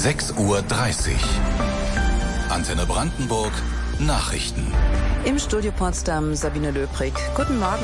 6:30 Uhr. Antenne Brandenburg Nachrichten. Im Studio Potsdam Sabine Löbrig. Guten Morgen.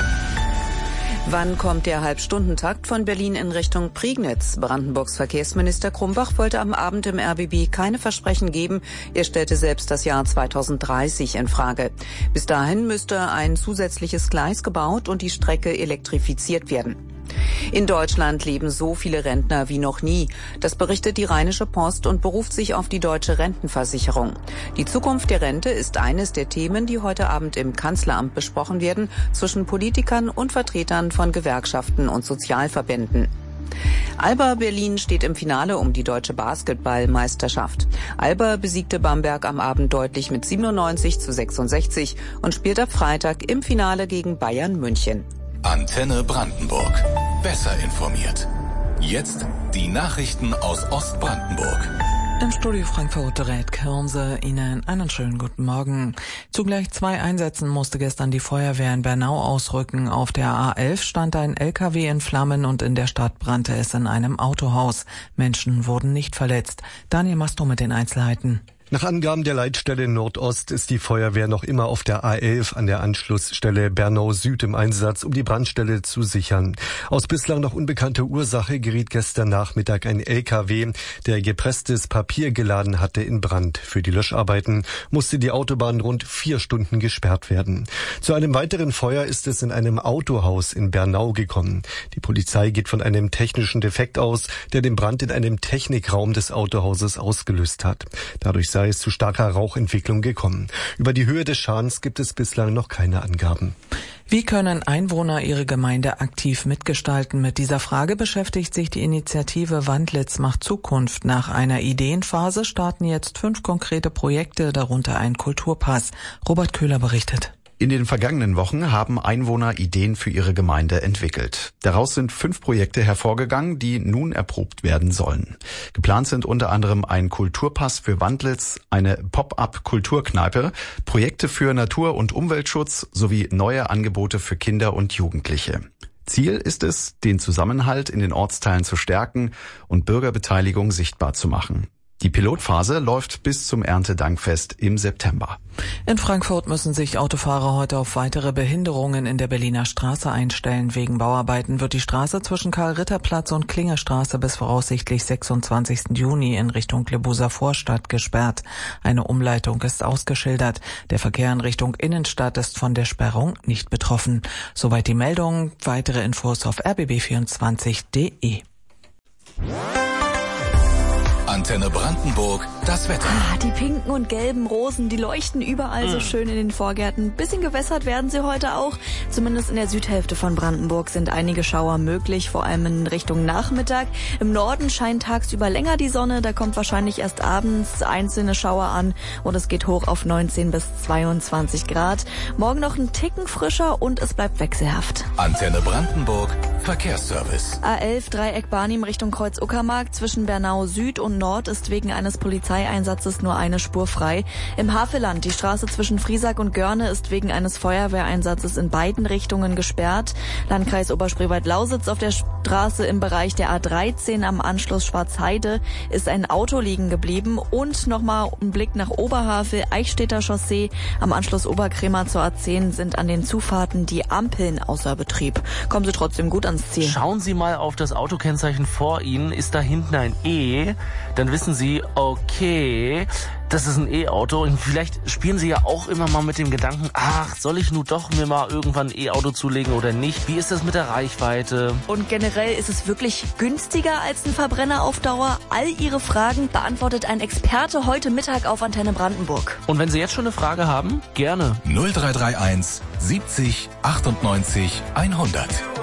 Wann kommt der Halbstundentakt von Berlin in Richtung Prignitz? Brandenburgs Verkehrsminister Krumbach wollte am Abend im RBB keine Versprechen geben. Er stellte selbst das Jahr 2030 in Frage. Bis dahin müsste ein zusätzliches Gleis gebaut und die Strecke elektrifiziert werden. In Deutschland leben so viele Rentner wie noch nie. Das berichtet die Rheinische Post und beruft sich auf die Deutsche Rentenversicherung. Die Zukunft der Rente ist eines der Themen, die heute Abend im Kanzleramt besprochen werden, zwischen Politikern und Vertretern von Gewerkschaften und Sozialverbänden. Alba Berlin steht im Finale um die deutsche Basketballmeisterschaft. Alba besiegte Bamberg am Abend deutlich mit 97:66 und spielt ab Freitag im Finale gegen Bayern München. Antenne Brandenburg. Besser informiert. Jetzt die Nachrichten aus Ostbrandenburg. Im Studio Frankfurt rät Kirnse Ihnen einen schönen guten Morgen. Zu gleich 2 Einsätzen musste gestern die Feuerwehr in Bernau ausrücken. Auf der A11 stand ein LKW in Flammen und in der Stadt brannte es in einem Autohaus. Menschen wurden nicht verletzt. Daniel Mastro mit den Einzelheiten. Nach Angaben der Leitstelle Nordost ist die Feuerwehr noch immer auf der A11 an der Anschlussstelle Bernau Süd im Einsatz, um die Brandstelle zu sichern. Aus bislang noch unbekannter Ursache geriet gestern Nachmittag ein LKW, der gepresstes Papier geladen hatte, in Brand. Für die Löscharbeiten musste die Autobahn rund 4 Stunden gesperrt werden. Zu einem weiteren Feuer ist es in einem Autohaus in Bernau gekommen. Die Polizei geht von einem technischen Defekt aus, der den Brand in einem Technikraum des Autohauses ausgelöst hat. Dadurch sei es zu starker Rauchentwicklung gekommen. Über die Höhe des Schadens gibt es bislang noch keine Angaben. Wie können Einwohner ihre Gemeinde aktiv mitgestalten? Mit dieser Frage beschäftigt sich die Initiative Wandlitz macht Zukunft. Nach einer Ideenphase starten jetzt 5 konkrete Projekte, darunter ein Kulturpass. Robert Köhler berichtet. In den vergangenen Wochen haben Einwohner Ideen für ihre Gemeinde entwickelt. Daraus sind 5 Projekte hervorgegangen, die nun erprobt werden sollen. Geplant sind unter anderem ein Kulturpass für Wandlitz, eine Pop-up-Kulturkneipe, Projekte für Natur- und Umweltschutz sowie neue Angebote für Kinder und Jugendliche. Ziel ist es, den Zusammenhalt in den Ortsteilen zu stärken und Bürgerbeteiligung sichtbar zu machen. Die Pilotphase läuft bis zum Erntedankfest im September. In Frankfurt müssen sich Autofahrer heute auf weitere Behinderungen in der Berliner Straße einstellen. Wegen Bauarbeiten wird die Straße zwischen Karl-Ritter-Platz und Klingerstraße bis voraussichtlich 26. Juni in Richtung Lebuser Vorstadt gesperrt. Eine Umleitung ist ausgeschildert. Der Verkehr in Richtung Innenstadt ist von der Sperrung nicht betroffen. Soweit die Meldung. Weitere Infos auf rbb24.de. Antenne Brandenburg, das Wetter. Die pinken und gelben Rosen, die leuchten überall so schön in den Vorgärten. Bisschen gewässert werden sie heute auch. Zumindest in der Südhälfte von Brandenburg sind einige Schauer möglich, vor allem in Richtung Nachmittag. Im Norden scheint tagsüber länger die Sonne, da kommt wahrscheinlich erst abends einzelne Schauer an und es geht hoch auf 19 bis 22 Grad. Morgen noch ein Ticken frischer und es bleibt wechselhaft. Antenne Brandenburg, Verkehrsservice. A11 Dreieck Barnim Richtung Kreuz-Uckermark zwischen Bernau Süd und Nord ist wegen eines Polizeieinsatzes nur eine Spur frei. Im Havelland, die Straße zwischen Friesack und Görne, ist wegen eines Feuerwehreinsatzes in beiden Richtungen gesperrt. Landkreis Oberspreewald-Lausitz auf der Straße im Bereich der A13 am Anschluss Schwarzheide ist ein Auto liegen geblieben. Und nochmal ein Blick nach Oberhavel, Eichstätter Chaussee am Anschluss Oberkremer zur A10 sind an den Zufahrten die Ampeln außer Betrieb. Kommen Sie trotzdem gut ans Ziel. Schauen Sie mal auf das Autokennzeichen vor Ihnen. Ist da hinten ein E? Dann wissen Sie, okay, das ist ein E-Auto. Und vielleicht spielen Sie ja auch immer mal mit dem Gedanken, soll ich nun doch mir mal irgendwann ein E-Auto zulegen oder nicht? Wie ist das mit der Reichweite? Und generell ist es wirklich günstiger als ein Verbrenner auf Dauer? All Ihre Fragen beantwortet ein Experte heute Mittag auf Antenne Brandenburg. Und wenn Sie jetzt schon eine Frage haben, gerne. 0331 70 98 100.